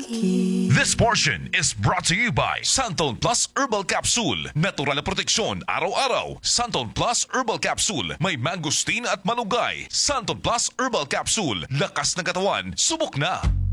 This portion is brought to you by Santon Plus Herbal Capsule. Natural na proteksyon araw-araw. Santon Plus Herbal Capsule. May mangosteen at malunggay. Santon Plus Herbal Capsule. Lakas ng katawan. Subok na!